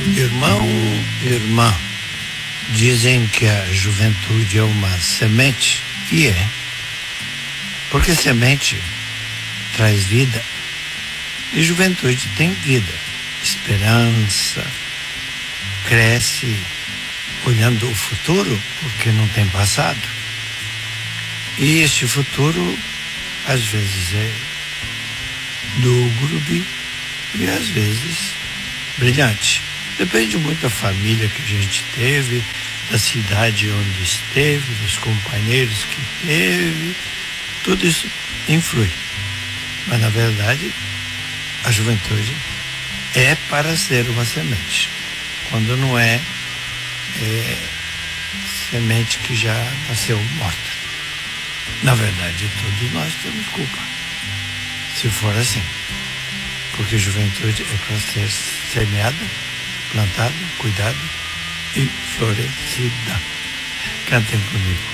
Irmão, irmã, dizem que a juventude é uma semente, e é. Porque semente traz vida e juventude tem vida, esperança, cresce olhando o futuro, porque não tem passado. E este futuro, às vezes, é lúgubre e às vezes brilhante. Depende muito da família que a gente teve, da cidade onde esteve, dos companheiros que teve, tudo isso influi. Mas, na verdade, a juventude é para ser uma semente. Quando não é semente que já nasceu morta. Na verdade, todos nós temos culpa, se for assim. Porque juventude é para ser semeada, plantada, cuidada e florescida. Cantem comigo.